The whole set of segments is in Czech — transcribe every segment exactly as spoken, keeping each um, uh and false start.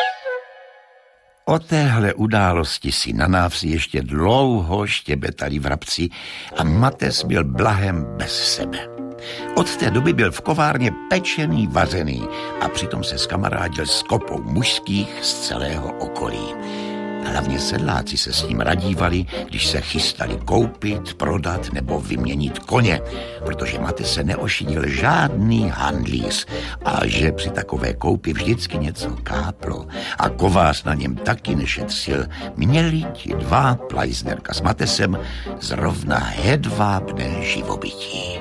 O téhle události si na návsi ještě dlouho štěbetali vrabci a Mates byl blahem bez sebe. Od té doby byl v kovárně pečený, vařený a přitom se skamarádil s kopou mužských z celého okolí. Hlavně sedláci se s ním radívali, když se chystali koupit, prodat nebo vyměnit koně, protože Mates se neošidil žádný handlíř a že při takové koupi vždycky něco káplo a kovář na něm taky nešetřil, měli ti dva, Pleisnerka s Matesem, zrovna hedvábné živobytí.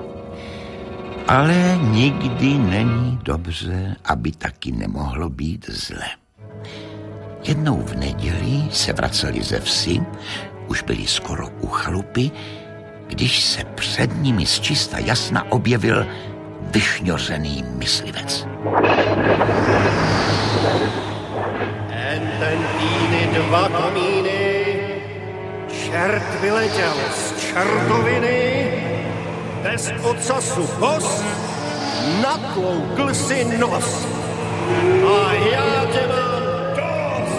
Ale nikdy není dobře, aby taky nemohlo být zle. Jednou v neděli se vraceli ze vsi, už byli skoro u chalupy, když se před nimi z čista jasna objevil vyšňořený myslivec. En ten týny dva komíny, čert vyletěl z čertoviny, bez ocasu kos, natloukl si nos. A já tě mám dost.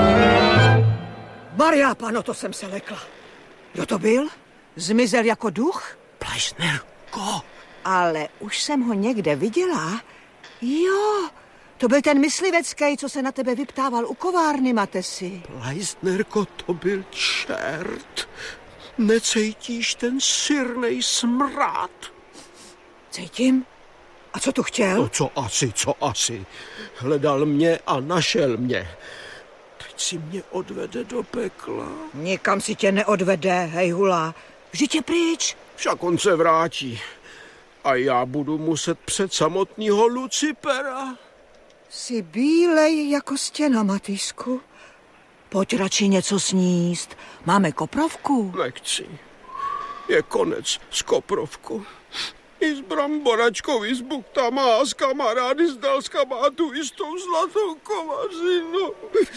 Maria, pano, to jsem se lekla. Kdo to byl? Zmizel jako duch? Pleisnerko. Ale už jsem ho někde viděla. Jo, to byl ten myslivecký, co se na tebe vyptával u kovárny, Matesi. Pleisnerko, to byl čert. Necítíš ten syrnej smrad? Cítím. A co tu chtěl? No co asi, co asi. Hledal mě a našel mě. Teď si mě odvede do pekla. Nikam si tě neodvede, hej hula. Vždyť je pryč. Však on se vrátí. A já budu muset před samotného Lucipera. Jsi bílej jako stěna, Matýsku. Pojď radši něco sníst. Máme koprovku. Nechci. Je konec s koprovkou. I s bramboračkou, i s buktama a s kamarády z Dalska má tu jistou zlatou kovařinu.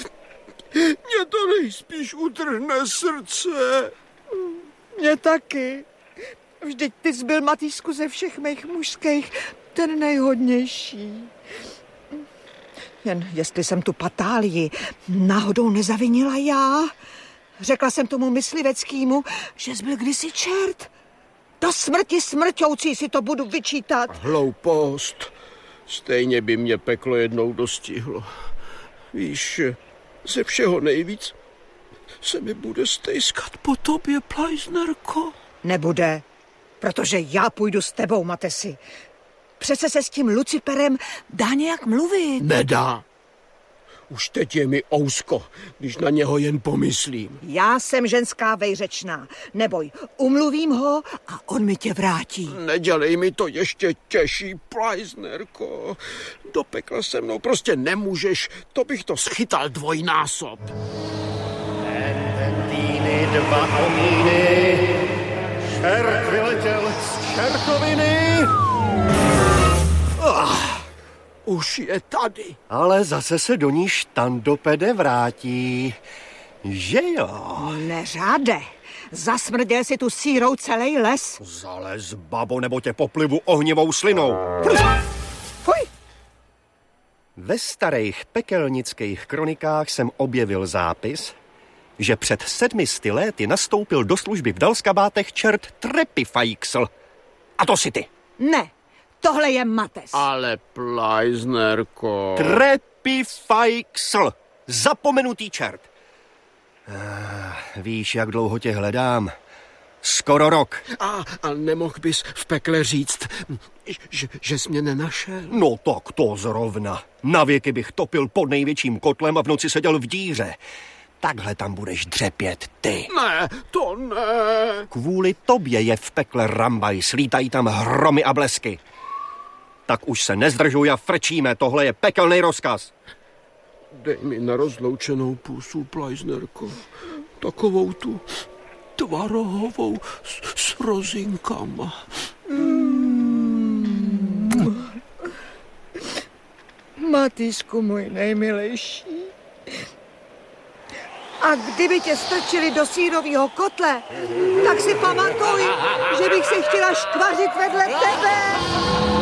Mě to nejspíš utrhne srdce. Mě taky. Vždyť ty jsi byl, Matýsku, ze všech mých mužských ten nejhodnější. Jen jestli jsem tu patálii náhodou nezavinila já. Řekla jsem tomu mysliveckýmu, že jsi byl kdysi čert. Do smrti smrťoucí si to budu vyčítat. Hloupost. Stejně by mě peklo jednou dostihlo. Víš, ze všeho nejvíc se mi bude stejskat po tobě, Pleisnerko. Nebude, protože já půjdu s tebou, Matesi. Přece se s tím Luciperem dá nějak mluvit. Nedá. Už teď je mi ousko, když na něho jen pomyslím. Já jsem ženská vejřečná. Neboj, umluvím ho a on mi tě vrátí. Nedělej mi to ještě těžší, Pleisnerko. Do pekla se mnou prostě nemůžeš, to bych to schytal dvojnásob. Ten, ten týny dva komíny, čert vyletěl z čertoviny. Ah. Už je tady. Ale zase se do ní štandopede vrátí. Že jo? Neřáde. Zasmrděl si tu sírou celý les. Zalez, babo, nebo tě poplivu ohnivou slinou. Fuj. Ve starých pekelnických kronikách jsem objevil zápis, že před sedmisty léty nastoupil do služby v Dalskabátech čert Trepifajksl. A to si ty. Ne. Tohle je Mates. Ale Pleisnerko. Trepifajksl. Zapomenutý čert. Ah, víš, jak dlouho tě hledám? Skoro rok. A, a nemohl bys v pekle říct, že, že jsi mě nenašel? No tak to zrovna. Na věky bych topil pod největším kotlem a v noci seděl v díře. Takhle tam budeš dřepět ty. Ne, to ne. Kvůli tobě je v pekle rambaj, slítají tam hromy a blesky. Tak už se nezdržuj a frčíme, tohle je pekelný rozkaz. Dej mi na rozloučenou pusu, Pleisnerko. Takovou tu tvarohovou s, s rozinkama. Mm. Matýsku, můj nejmilejší. A kdyby tě strčili do sírovýho kotle, tak si pamatuj, že bych se chtěla škvařit vedle tebe.